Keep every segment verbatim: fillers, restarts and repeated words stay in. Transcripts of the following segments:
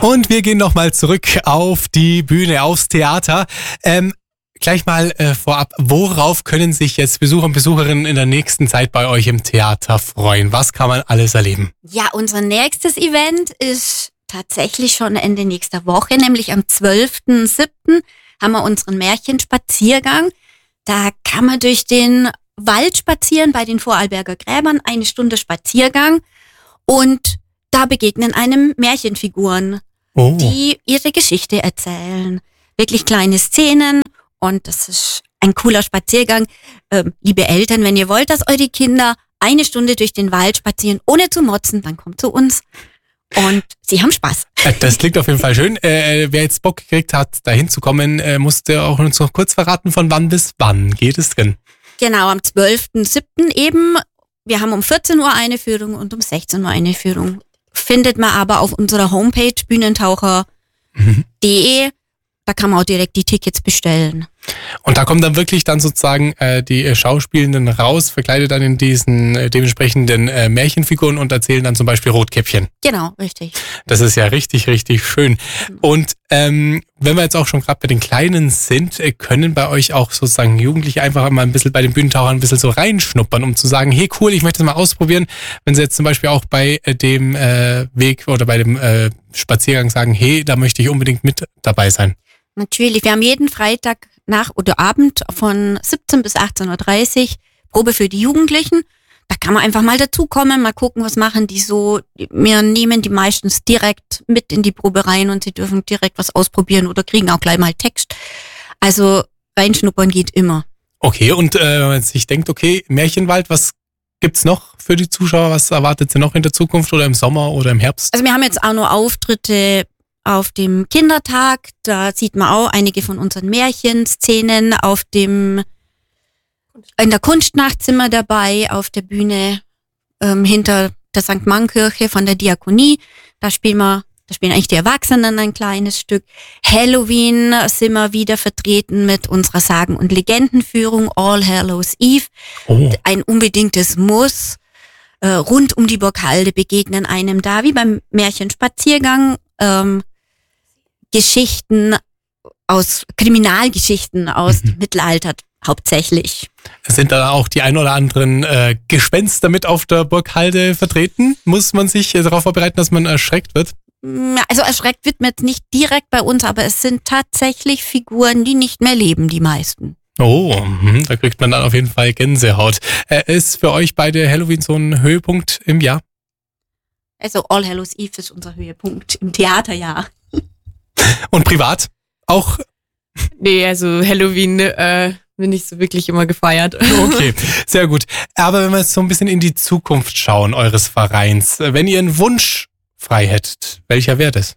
Und wir gehen nochmal zurück auf die Bühne, aufs Theater. Ähm, gleich mal äh, vorab, worauf können sich jetzt Besucher und Besucherinnen in der nächsten Zeit bei euch im Theater freuen? Was kann man alles erleben? Ja, unser nächstes Event ist tatsächlich schon Ende nächster Woche, nämlich am zwölften siebten haben wir unseren Märchenspaziergang. Da kann man durch den Wald spazieren bei den Vorarlberger Gräbern, eine Stunde Spaziergang und da begegnen einem Märchenfiguren, oh. die ihre Geschichte erzählen. Wirklich kleine Szenen und das ist ein cooler Spaziergang. Ähm, liebe Eltern, wenn ihr wollt, dass eure Kinder eine Stunde durch den Wald spazieren, ohne zu motzen, dann kommt zu uns. Und sie haben Spaß. Das klingt auf jeden Fall schön. Äh, wer jetzt Bock gekriegt hat, da hinzukommen, äh, musste auch uns noch kurz verraten, von wann bis wann geht es drin? Genau, am zwölften siebten eben. Wir haben um vierzehn Uhr eine Führung und um sechzehn Uhr eine Führung. Findet man aber auf unserer Homepage bühnentaucher punkt de. Da kann man auch direkt die Tickets bestellen. Und da kommen dann wirklich dann sozusagen äh, die äh, Schauspielenden raus, verkleidet dann in diesen äh, dementsprechenden äh, Märchenfiguren und erzählen dann zum Beispiel Rotkäppchen. Genau, richtig. Das ist ja richtig, richtig schön. Und ähm, wenn wir jetzt auch schon gerade bei den Kleinen sind, äh, können bei euch auch sozusagen Jugendliche einfach mal ein bisschen bei den Bühnentauchern ein bisschen so reinschnuppern, um zu sagen, hey cool, ich möchte das mal ausprobieren. Wenn sie jetzt zum Beispiel auch bei äh, dem äh, Weg oder bei dem äh, Spaziergang sagen, hey, da möchte ich unbedingt mit dabei sein. Natürlich, wir haben jeden Freitag nach oder Abend von siebzehn bis achtzehn Uhr dreißig Probe für die Jugendlichen. Da kann man einfach mal dazukommen, mal gucken, was machen die so. Wir nehmen die meistens direkt mit in die Probe rein und sie dürfen direkt was ausprobieren oder kriegen auch gleich mal Text. Also reinschnuppern geht immer. Okay, und äh, wenn man sich denkt, okay, Märchenwald, was gibt's noch für die Zuschauer? Was erwartet sie noch in der Zukunft oder im Sommer oder im Herbst? Also wir haben jetzt auch noch Auftritte auf dem Kindertag, da sieht man auch einige von unseren Märchenszenen. Auf dem, in der Kunstnacht sind wir dabei, auf der Bühne ähm, hinter der Sankt Mann-Kirche von der Diakonie. Da spielen wir, da spielen eigentlich die Erwachsenen ein kleines Stück. Halloween sind wir wieder vertreten mit unserer Sagen- und Legendenführung All Hallows Eve. Oh. Ein unbedingtes Muss. Äh, rund um die Burg Halde begegnen einem da, wie beim Märchenspaziergang, ähm, Geschichten aus, Kriminalgeschichten aus mhm. dem Mittelalter hauptsächlich. Sind da auch die ein oder anderen äh, Gespenster mit auf der Burg Halde vertreten? Muss man sich äh, darauf vorbereiten, dass man erschreckt wird? Also erschreckt wird man jetzt nicht direkt bei uns, aber es sind tatsächlich Figuren, die nicht mehr leben, die meisten. Oh, mh, da kriegt man dann auf jeden Fall Gänsehaut. Äh, ist für euch beide Halloween so ein Höhepunkt im Jahr? Also All Hallows Eve ist unser Höhepunkt im Theaterjahr. Und privat auch? Nee, also Halloween äh, bin ich so wirklich immer gefeiert. Okay, sehr gut. Aber wenn wir jetzt so ein bisschen in die Zukunft schauen eures Vereins, wenn ihr einen Wunsch frei hättet, welcher wäre das?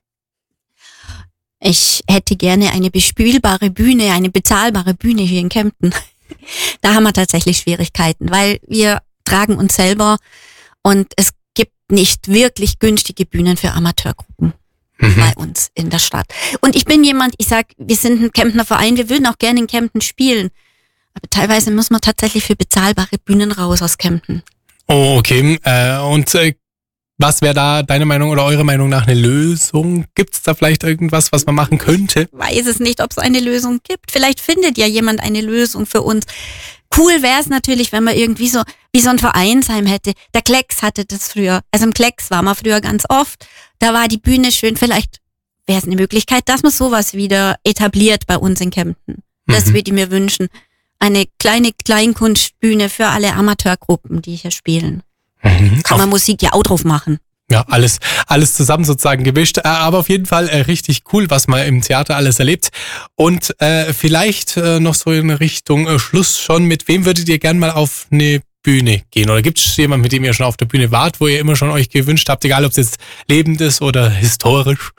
Ich hätte gerne eine bespielbare Bühne, eine bezahlbare Bühne hier in Kempten. Da haben wir tatsächlich Schwierigkeiten, weil wir tragen uns selber und es gibt nicht wirklich günstige Bühnen für Amateurgruppen. Mhm. Bei uns in der Stadt. Und ich bin jemand, ich sag, wir sind ein Kemptner Verein, wir würden auch gerne in Kempten spielen. Aber teilweise muss man tatsächlich für bezahlbare Bühnen raus aus Kempten. Oh, okay. Äh, und äh, was wäre da deine Meinung oder eure Meinung nach eine Lösung? Gibt es da vielleicht irgendwas, was man machen könnte? Ich weiß es nicht, ob es eine Lösung gibt. Vielleicht findet ja jemand eine Lösung für uns. Cool wäre es natürlich, wenn man irgendwie so wie so ein Vereinsheim hätte. Der Klecks hatte das früher. Also im Klecks war man früher ganz oft. Da war die Bühne schön. Vielleicht wäre es eine Möglichkeit, dass man sowas wieder etabliert bei uns in Kempten. Das mhm. würde ich mir wünschen. Eine kleine Kleinkunstbühne für alle Amateurgruppen, die hier spielen. Mhm. Kann man auf Musik ja auch drauf machen. Ja, alles, alles zusammen sozusagen gemischt, aber auf jeden Fall äh, richtig cool, was man im Theater alles erlebt. Und äh, vielleicht äh, noch so in Richtung äh, Schluss schon, mit wem würdet ihr gern mal auf eine Bühne gehen? Oder gibt es jemanden, mit dem ihr schon auf der Bühne wart, wo ihr immer schon euch gewünscht habt, egal ob es jetzt lebend ist oder historisch?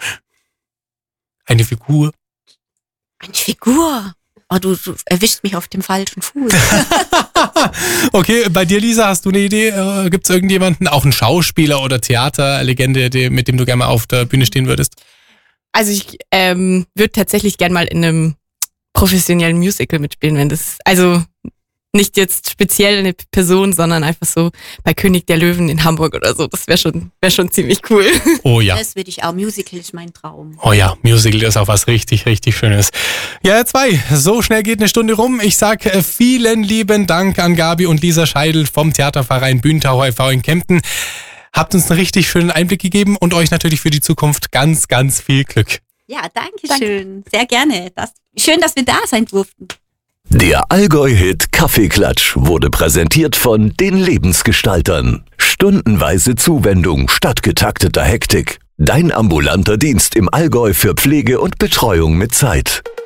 Eine Figur? Eine Figur? Oh, du, du erwischst mich auf dem falschen Fuß. Okay, bei dir, Lisa, hast du eine Idee? Äh, Gibt es irgendjemanden, auch einen Schauspieler oder Theaterlegende, die, mit dem du gerne mal auf der Bühne stehen würdest? Also ich ähm, würde tatsächlich gerne mal in einem professionellen Musical mitspielen, wenn das, also nicht jetzt speziell eine Person, sondern einfach so bei König der Löwen in Hamburg oder so. Das wäre schon, wäre schon ziemlich cool. Oh ja. Das würde ich auch. Musical ist mein Traum. Oh ja, Musical ist auch was richtig, richtig Schönes. Ja, ihr zwei, so schnell geht eine Stunde rum. Ich sag äh, vielen lieben Dank an Gabi und Lisa Scheidel vom Theaterverein Bühnentaucher e V in Kempten. Habt uns einen richtig schönen Einblick gegeben und euch natürlich für die Zukunft ganz, ganz viel Glück. Ja, danke schön. Sehr gerne. Das, schön, dass wir da sein durften. Der Allgäu-Hit Kaffeeklatsch wurde präsentiert von den Lebensgestaltern. Stundenweise Zuwendung statt getakteter Hektik. Dein ambulanter Dienst im Allgäu für Pflege und Betreuung mit Zeit.